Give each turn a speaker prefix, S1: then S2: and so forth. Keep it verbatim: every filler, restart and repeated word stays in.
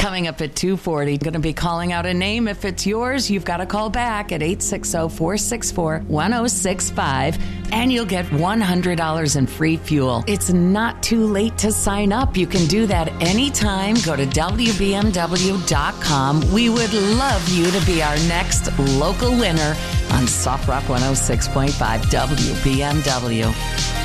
S1: Coming up at two forty, going to be calling out a name. If it's yours, you've got to call back at eight six zero, four six four, one zero six five, and you'll get one hundred dollars in free fuel. It's not too late to sign up. You can do that anytime. Go to W B M W dot com. We would love you to be our next local winner on Soft Rock one oh six point five W B M W.